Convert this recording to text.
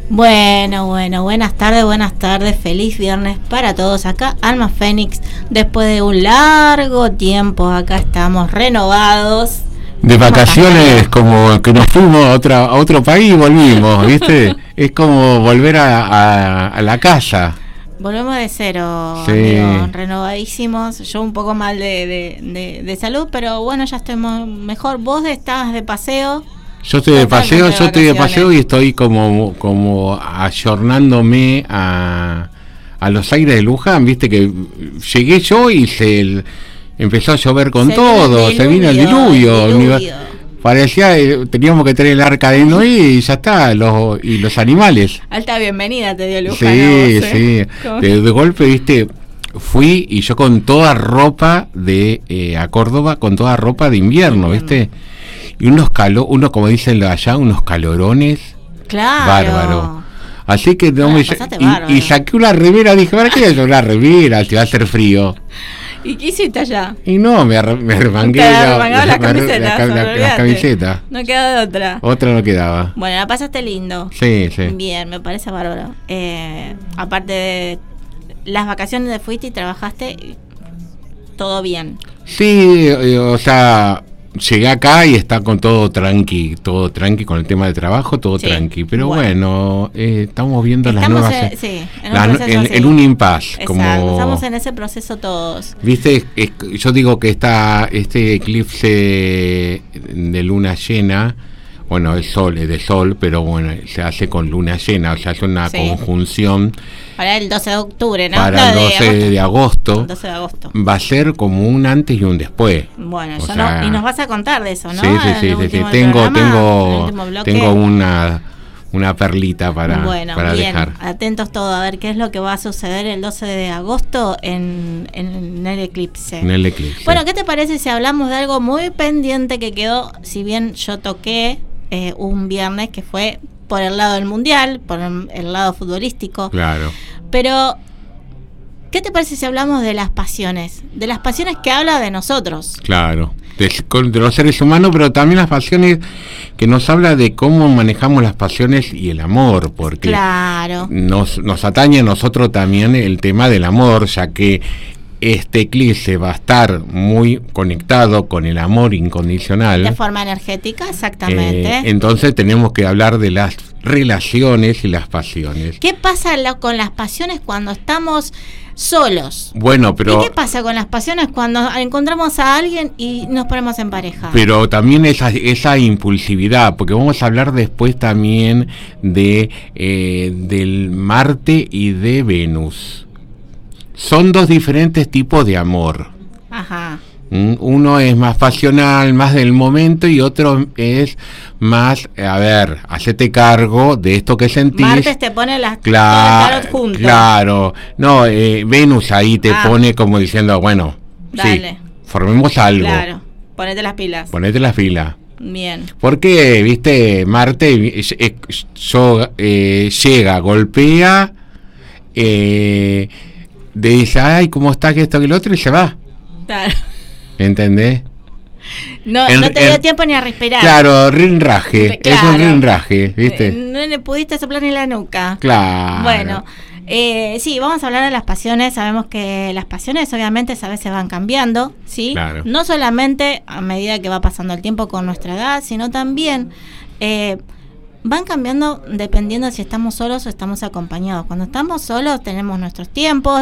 Bueno, buenas tardes, feliz viernes para todos. Acá Alma Fénix, después de un largo tiempo, acá estamos renovados. De vacaciones, como que nos fuimos a otro país y volvimos, ¿viste? Es como volver a la casa. Volvemos de cero, sí. Amigo, renovadísimos. Yo un poco mal de salud, pero bueno, ya estoy mejor. Vos estás de paseo. Yo estoy de paseo y estoy como ayornándome a los aires de Luján, viste que llegué yo y empezó a llover con todo, se vino el diluvio. Parecía, teníamos que tener el arca de Noé y ya está, los animales. Alta bienvenida te dio Luján. Sí. De golpe, viste, fui y yo con toda ropa a Córdoba, con toda ropa de invierno, viste. Y unos como dicen allá, unos calorones. Claro. Bárbaro. Así que y saqué una remera, dije, ¿para qué voy a una remera si va a hacer frío? ¿Y qué hiciste allá? Y no, me arremangué las camisetas. No quedaba de otra. Otra no quedaba. Bueno, la pasaste lindo. Sí. Bien, me parece bárbaro. Aparte de las vacaciones de fuiste y trabajaste, todo bien. Sí, o sea, llegué acá y está con todo tranqui con el tema de trabajo, todo tranqui. Pero bueno, estamos viendo las nuevas. En un impasse. Estamos en ese proceso todos. Viste, yo digo que este eclipse de luna llena, bueno, es de sol, pero bueno, se hace con luna llena, o sea, es una conjunción. Para el 12 de octubre, ¿no? Para el 12 de agosto. 12 de agosto. Va a ser como un antes y un después. Bueno, y nos vas a contar de eso, ¿no? Sí. Tengo una perlita para bien, dejar. Atentos todos a ver qué es lo que va a suceder el 12 de agosto en el eclipse. Bueno, ¿qué te parece si hablamos de algo muy pendiente que quedó, si bien yo toqué un viernes que fue por el lado del mundial, por el lado futbolístico? Claro. Pero, ¿qué te parece si hablamos de las pasiones? De las pasiones que habla de nosotros. Claro, de los seres humanos, pero también las pasiones que nos habla de cómo manejamos las pasiones y el amor, porque claro, nos atañe a nosotros también el tema del amor, ya que este eclipse va a estar muy conectado con el amor incondicional. De forma energética, exactamente. Entonces tenemos que hablar de las relaciones y las pasiones. ¿Qué pasa con las pasiones cuando estamos solos? Bueno, pero... ¿Y qué pasa con las pasiones cuando encontramos a alguien y nos ponemos en pareja? Pero también esa impulsividad, porque vamos a hablar después también del Marte y de Venus. Son dos diferentes tipos de amor. Ajá. Uno es más pasional, más del momento, y otro es más, hacete cargo de esto que sentís. Marte te pone las tarot juntas. Claro. No, Venus ahí te pone como diciendo, bueno, dale, sí, formemos algo. Claro, ponete las pilas. Bien. Porque, viste, Marte llega, golpea, dice, ay, ¿cómo está que esto que el otro? Y se va. Claro. ¿Entendés? No te dio tiempo ni a respirar. Claro, rinraje. Claro. Es un rinraje, ¿viste? No le pudiste soplar ni la nuca. Claro. Bueno, sí, vamos a hablar de las pasiones. Sabemos que las pasiones obviamente a veces van cambiando, ¿sí? Claro. No solamente a medida que va pasando el tiempo con nuestra edad, sino también van cambiando dependiendo si estamos solos o estamos acompañados. Cuando estamos solos tenemos nuestros tiempos,